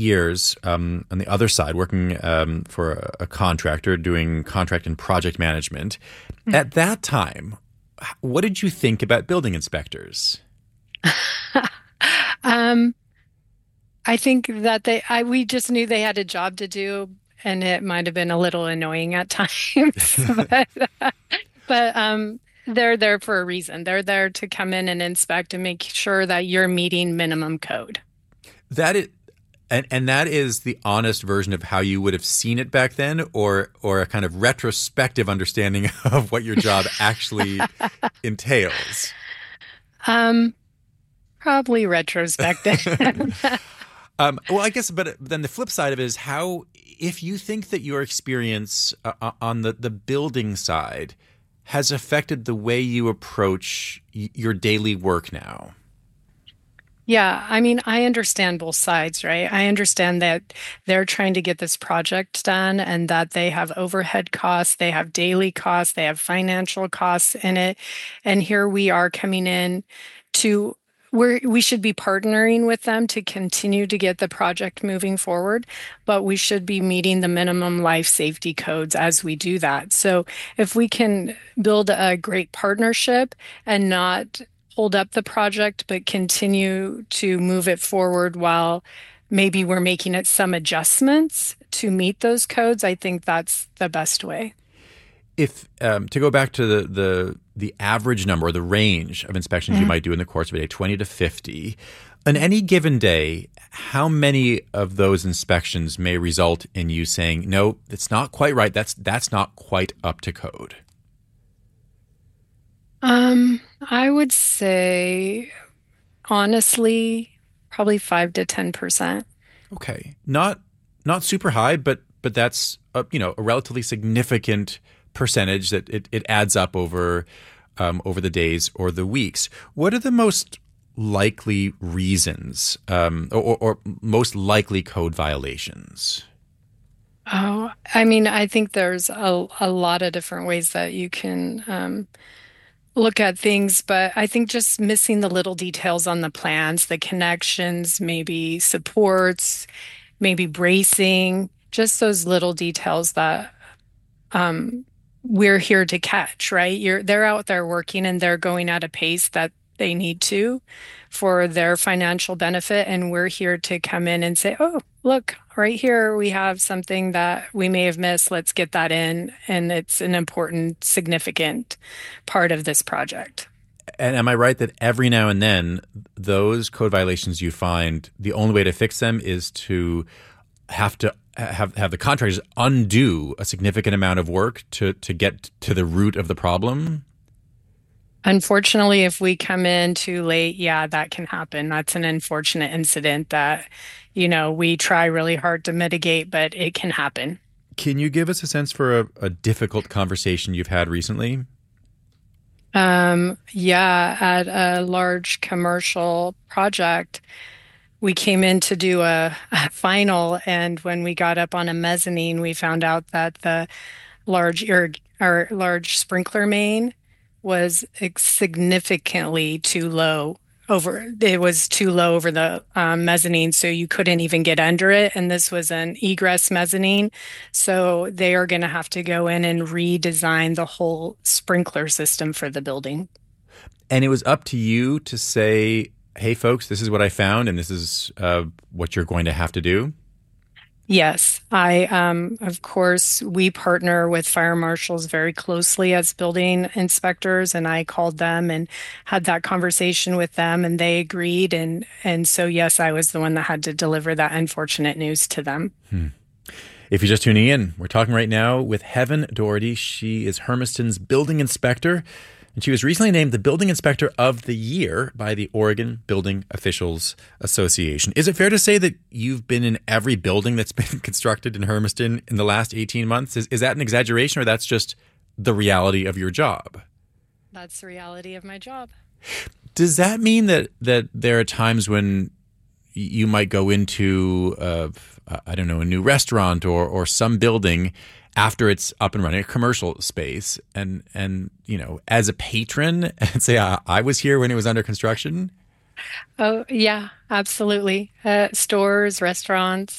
years on the other side, working for a contractor, doing contract and project management. At that time, what did you think about building inspectors? Um, I think that we just knew they had a job to do, and it might have been a little annoying at times, but they're there for a reason. They're there to come in and inspect and make sure that you're meeting minimum code. That is, and that is the honest version of how you would have seen it back then, or a kind of retrospective understanding of what your job actually entails. Um, Probably retrospective. Well, I guess, but then the flip side of it is how, if you think that your experience on the building side has affected the way you approach your daily work now. Yeah, I mean, I understand both sides, right? I understand that they're trying to get this project done and that they have overhead costs, they have daily costs, they have financial costs in it. And here we are coming in to where we should be partnering with them to continue to get the project moving forward, but we should be meeting the minimum life safety codes as we do that. So if we can build a great partnership and not hold up the project, but continue to move it forward while maybe we're making it some adjustments to meet those codes, I think that's the best way. If to go back to the average number or the range of inspections you might do in the course of a day, 20 to 50, on any given day, how many of those inspections may result in you saying, no, it's not quite right. That's not quite up to code? I would say honestly, probably 5 to 10%. Okay, not super high, but that's a relatively significant percentage that it adds up over the days or the weeks. What are the most likely reasons or most likely code violations? Oh, I mean, I think there's a lot of different ways that you can look at things, but I think just missing the little details on the plans, the connections, maybe supports, maybe bracing, just those little details that we're here to catch, right? They're out there working and they're going at a pace that they need to for their financial benefit. And we're here to come in and say, oh, look, right here, we have something that we may have missed. Let's get that in. And it's an important, significant part of this project. And am I right that every now and then those code violations you find, the only way to fix them is to have the contractors undo a significant amount of work to get to the root of the problem? Unfortunately, if we come in too late, yeah, that can happen. That's an unfortunate incident that, we try really hard to mitigate, but it can happen. Can you give us a sense for a difficult conversation you've had recently? Yeah, at a large commercial project, we came in to do a final, and when we got up on a mezzanine, we found out that the large sprinkler main was significantly too low it was too low over the mezzanine, so you couldn't even get under it. And this was an egress mezzanine. So they are going to have to go in and redesign the whole sprinkler system for the building. And it was up to you to say, hey, folks, this is what I found, and this is what you're going to have to do? Yes, of course, we partner with fire marshals very closely as building inspectors, and I called them and had that conversation with them, and they agreed. And so, yes, I was the one that had to deliver that unfortunate news to them. If you're just tuning in, we're talking right now with Heaven Doherty. She is Hermiston's building inspector, and she was recently named the Building Inspector of the Year by the Oregon Building Officials Association. Is it fair to say that you've been in every building that's been constructed in Hermiston in the last 18 months? Is that an exaggeration, or that's just the reality of your job? That's the reality of my job. Does that mean that there are times when you might go into, I don't know, a new restaurant or some building after it's up and running, a commercial space, and as a patron, and say, I was here when it was under construction? Oh, yeah, absolutely. Stores, restaurants.